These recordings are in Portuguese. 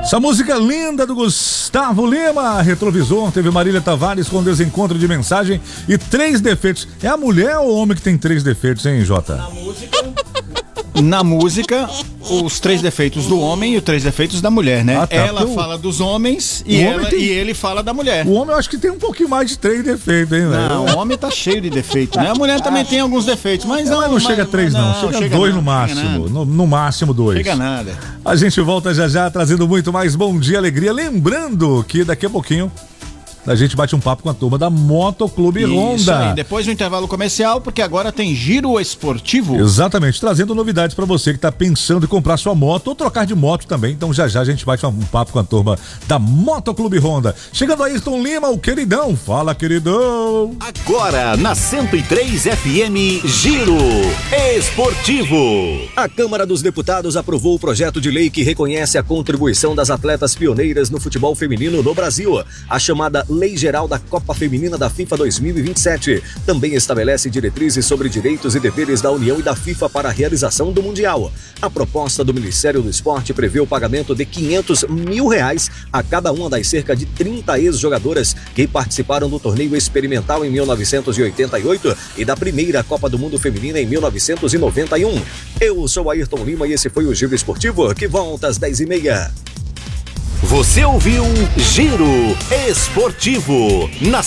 Essa música linda do Gustavo Lima, Retrovisor, teve Marília Tavares com desencontro de mensagem e 3 defeitos. É a mulher ou o homem que tem 3 defeitos, hein, Jota? Na música, os 3 defeitos do homem e os 3 defeitos da mulher, né? Ela fala dos homens e ele fala da mulher. O homem eu acho que tem um pouquinho mais de 3 defeitos, hein, velho? Não, o homem tá cheio de defeitos, né? A mulher também tem alguns defeitos, mas não chega a 3 não, chega a 2 no máximo, no máximo 2. Chega nada. A gente volta já trazendo muito mais Bom Dia Alegria, lembrando que daqui a pouquinho a gente bate um papo com a turma da Motoclube Honda. Isso aí, depois do intervalo comercial, porque agora tem giro esportivo. Exatamente, trazendo novidades pra você que tá pensando em comprar sua moto ou trocar de moto também. Então já a gente bate um papo com a turma da Motoclube Honda. Chegando aí, Ayrton Lima, o queridão. Fala, queridão. Agora, na 103 FM, Giro Esportivo. A Câmara dos Deputados aprovou o projeto de lei que reconhece a contribuição das atletas pioneiras no futebol feminino no Brasil. A chamada Lei Geral da Copa Feminina da FIFA 2027 também estabelece diretrizes sobre direitos e deveres da União e da FIFA para a realização do Mundial. A proposta do Ministério do Esporte prevê o pagamento de R$500 mil a cada uma das cerca de 30 ex-jogadoras que participaram do torneio experimental em 1988 e da primeira Copa do Mundo Feminina em 1991. Eu sou Ayrton Lima e esse foi o Giro Esportivo, que volta às 10h30. Você ouviu Giro Esportivo na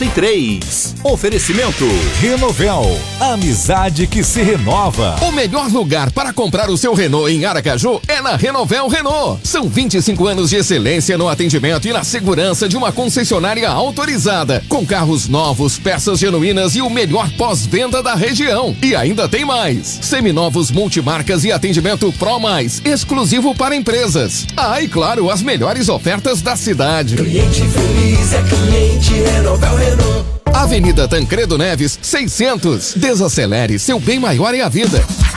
103. Oferecimento Renovel, amizade que se renova. O melhor lugar para comprar o seu Renault em Aracaju é na Renovel Renault. São 25 anos de excelência no atendimento e na segurança de uma concessionária autorizada, com carros novos, peças genuínas e o melhor pós-venda da região. E ainda tem mais: seminovos, multimarcas e atendimento Pro Mais, exclusivo para empresas. Ah, e claro, as melhores ofertas da cidade. Cliente feliz é cliente Renovel Renault. Avenida Tancredo Neves, 600. Desacelere, seu bem maior é a vida.